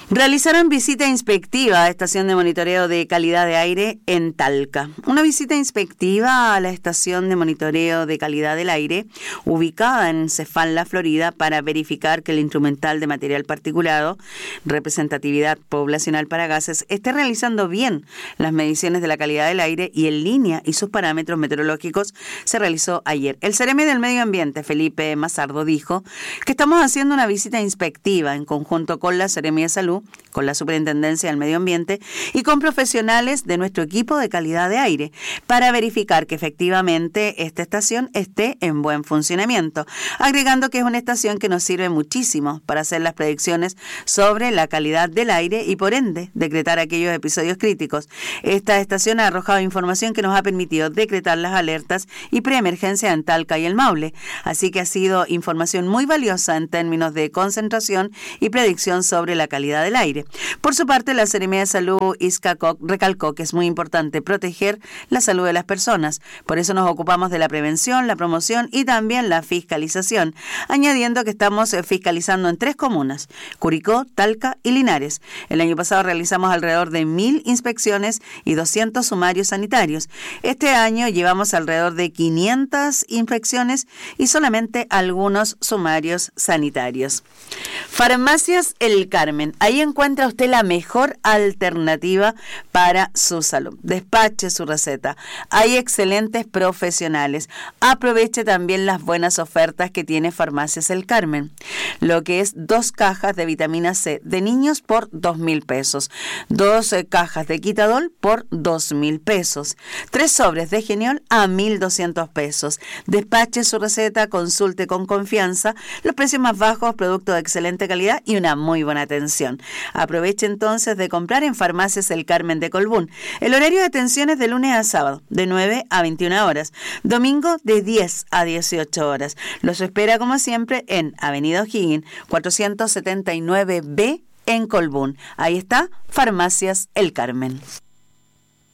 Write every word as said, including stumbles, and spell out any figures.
Realizaron visita inspectiva a la estación de monitoreo de calidad de aire en Talca. Una visita inspectiva a la estación de monitoreo de calidad del aire ubicada en Cefán, La Florida, para verificar que el instrumental de material particulado, representatividad poblacional para gases, esté realizando bien las mediciones de la calidad del aire y en línea y sus parámetros meteorológicos, se realizó ayer. El Seremi del Medio Ambiente, Felipe Mazardo, dijo que estamos haciendo una visita inspectiva en conjunto con la Seremi de Salud, con la Superintendencia del Medio Ambiente y con profesionales de nuestro equipo de calidad de aire para verificar que efectivamente esta estación esté en buen funcionamiento, agregando que es una estación que nos sirve muchísimo para hacer las predicciones sobre la calidad del aire y por ende decretar aquellos episodios críticos. Esta estación ha arrojado información que nos ha permitido decretar las alertas y preemergencia en Talca y el Maule, así que ha sido información muy valiosa en términos de concentración y predicción sobre la calidad del aire. Por su parte, la Seremi de Salud, Iscacoc, recalcó que es muy importante proteger la salud de las personas. Por eso nos ocupamos de la prevención, la promoción y también la fiscalización, añadiendo que estamos fiscalizando en tres comunas, Curicó, Talca y Linares. El año pasado realizamos alrededor de mil inspecciones y doscientos sumarios sanitarios. Este año llevamos alrededor de quinientas inspecciones y solamente algunos sumarios sanitarios. Farmacias El Carmen. Ahí encuentra usted la mejor alternativa para su salud. Despache su receta. Hay excelentes profesionales. Aproveche también las buenas ofertas que tiene Farmacias El Carmen. Lo que es dos cajas de vitamina C de niños por dos mil pesos. Dos eh, cajas de Quitadol por dos mil pesos. Tres sobres de Geniol a mil doscientos pesos. Despache su receta, consulte con confianza. Los precios más bajos, producto de excelente calidad y una muy buena atención. Aproveche entonces de comprar en Farmacias El Carmen de Colbún. El horario de atención es de lunes a sábado, de nueve a veintiuna horas. Domingo de diez a dieciocho horas. Los espera como siempre en Avenida O'Higgins, cuatrocientos setenta y nueve B en Colbún. Ahí está Farmacias El Carmen.